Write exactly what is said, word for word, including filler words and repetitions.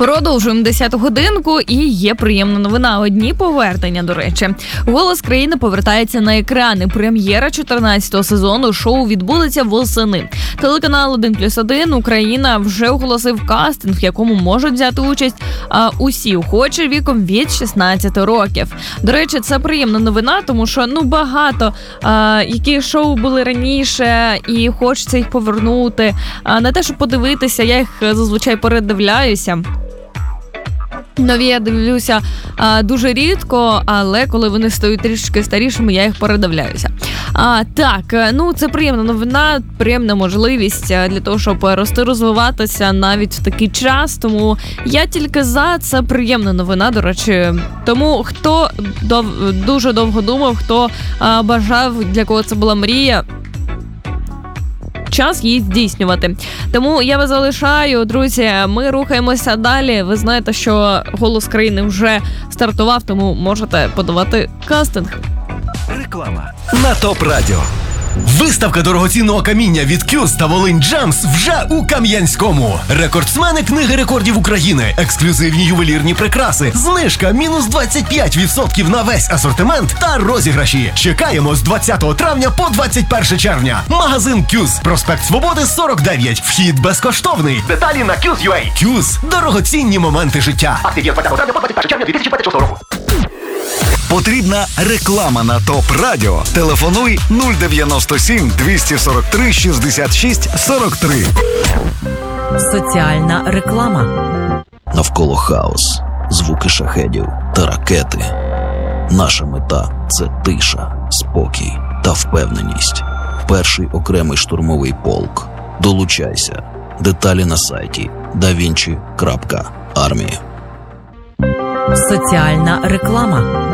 Продовжуємо десяту годинку, і є приємна новина. Одні повернення, до речі. «Голос країни» повертається на екрани. Прем'єра чотирнадцятого сезону шоу відбудеться восени. Телеканал один плюс один Україна вже оголосив кастинг, в якому можуть взяти участь а, усі охочі віком від шістнадцяти років. До речі, це приємна новина, тому що ну багато а, які шоу були раніше і хочеться їх повернути. А, не те, щоб подивитися, я їх зазвичай передивляюся. Нові я дивлюся а, дуже рідко, але коли вони стають трішки старішими, я їх передивляюся. А, так, ну це приємна новина, приємна можливість для того, щоб рости, розвиватися навіть в такий час. Тому я тільки за, це приємна новина, до речі. Тому хто дов, дуже довго думав, хто а, бажав, для кого це була мрія, час її здійснювати. Тому я вас залишаю, друзі, ми рухаємося далі. Ви знаєте, що «Голос країни» вже стартував, тому можете подавати кастинг. Реклама на ТОП Радіо. Виставка дорогоцінного каміння від Кюз та Волинь Джемс вже у Кам'янському. Рекордсмени книги рекордів України, ексклюзивні ювелірні прикраси, знижка мінус двадцять п'ять відсотків на весь асортимент та розіграші. Чекаємо з двадцятого травня по двадцять перше червня. Магазин Кюз, проспект Свободи, сорок дев'ять. Вхід безкоштовний. Деталі на кюз крапка ю а. Кюз – дорогоцінні моменти життя. Актив діє з двадцятого травня по двадцять перше червня дві тисячі двадцять шостого року. Потрібна реклама на ТОП Радіо. Телефонуй нуль дев'яносто сім двісті сорок три шістдесят шість сорок три. Соціальна реклама. Навколо хаос, звуки шахедів та ракети. Наша мета – це тиша, спокій та впевненість. Перший окремий штурмовий полк. Долучайся. Деталі на сайті давінчі крапка армія. Соціальна реклама.